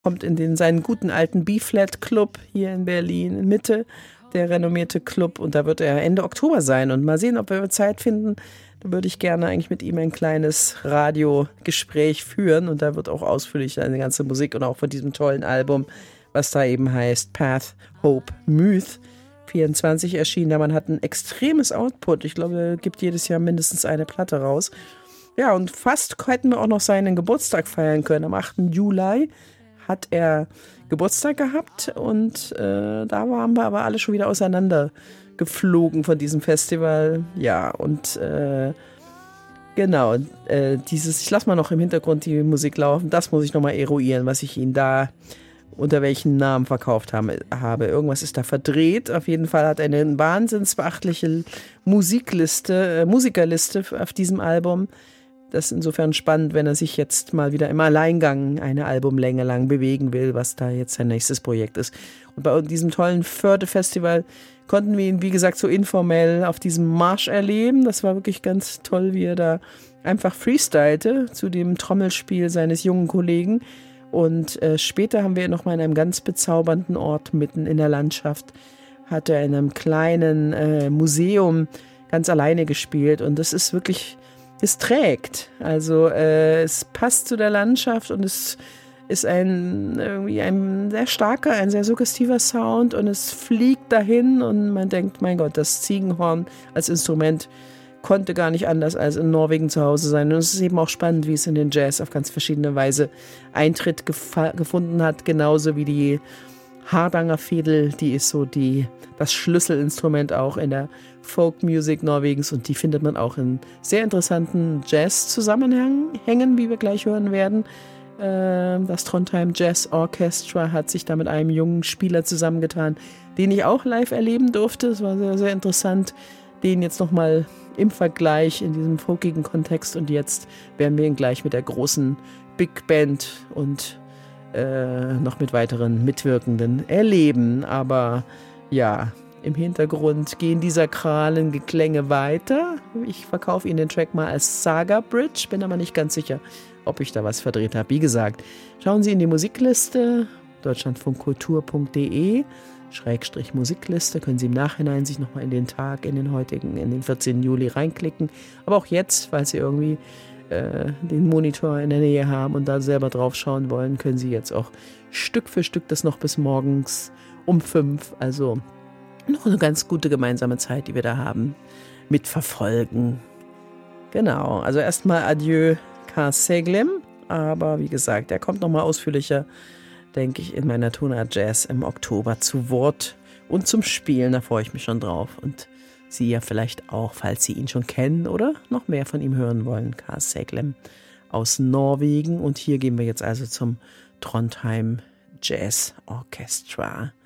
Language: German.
kommt in seinen guten alten B-Flat Club hier in Berlin Mitte, der renommierte Club, und da wird er Ende Oktober sein und mal sehen, ob wir Zeit finden. Da würde ich gerne eigentlich mit ihm ein kleines Radiogespräch führen und da wird auch ausführlich eine ganze Musik und auch von diesem tollen Album, was da eben heißt Path, Hope, Myth, 24 erschienen. Der Mann hat ein extremes Output. Ich glaube, er gibt jedes Jahr mindestens eine Platte raus. Ja, und fast hätten wir auch noch seinen Geburtstag feiern können. Am 8. Juli hat er Geburtstag gehabt und da waren wir aber alle schon wieder auseinandergeflogen von diesem Festival. Ja, und genau, ich lasse mal noch im Hintergrund die Musik laufen. Das muss ich nochmal eruieren, was ich ihn da unter welchen Namen verkauft habe. Irgendwas ist da verdreht. Auf jeden Fall hat er eine wahnsinnsbeachtliche Musikerliste auf diesem Album. Das ist insofern spannend, wenn er sich jetzt mal wieder im Alleingang eine Albumlänge lang bewegen will, was da jetzt sein nächstes Projekt ist. Und bei diesem tollen Förde-Festival konnten wir ihn, wie gesagt, so informell auf diesem Marsch erleben. Das war wirklich ganz toll, wie er da einfach freestylte zu dem Trommelspiel seines jungen Kollegen. Und später haben wir ihn nochmal in einem ganz bezaubernden Ort mitten in der Landschaft, hat er in einem kleinen Museum ganz alleine gespielt. Und das ist wirklich, es trägt. Also es passt zu der Landschaft und es ist irgendwie ein sehr starker, ein sehr suggestiver Sound und es fliegt dahin und man denkt, mein Gott, das Ziegenhorn als Instrument konnte gar nicht anders als in Norwegen zu Hause sein. Und es ist eben auch spannend, wie es in den Jazz auf ganz verschiedene Weise Eintritt gefunden hat, genauso wie die Hardanger-Fiedel, die ist so das Schlüsselinstrument auch in der Folkmusik Norwegens und die findet man auch in sehr interessanten Jazz-Zusammenhängen, wie wir gleich hören werden. Das Trondheim Jazz Orchestra hat sich da mit einem jungen Spieler zusammengetan, den ich auch live erleben durfte. Es war sehr, sehr interessant, den jetzt nochmal im Vergleich in diesem folkigen Kontext und jetzt werden wir ihn gleich mit der großen Big Band und noch mit weiteren Mitwirkenden erleben. Aber ja, im Hintergrund gehen die sakralen Geklänge weiter. Ich verkaufe Ihnen den Track mal als Saga Bridge, bin aber nicht ganz sicher, ob ich da was verdreht habe. Wie gesagt, schauen Sie in die Musikliste, deutschlandfunkkultur.de /Musikliste, können Sie im Nachhinein sich nochmal in den Tag, in den 14. Juli reinklicken. Aber auch jetzt, falls Sie irgendwie den Monitor in der Nähe haben und da selber drauf schauen wollen, können Sie jetzt auch Stück für Stück das noch bis morgens um 5, also noch eine ganz gute gemeinsame Zeit, die wir da haben, mitverfolgen. Genau, also erstmal Adieu Kar Seglem, aber wie gesagt, der kommt nochmal ausführlicher, denke ich, in meiner Tonart Jazz im Oktober zu Wort und zum Spielen, da freue ich mich schon drauf und Sie ja vielleicht auch, falls Sie ihn schon kennen oder noch mehr von ihm hören wollen, Kar Seglem aus Norwegen. Und hier gehen wir jetzt also zum Trondheim Jazz Orchestra.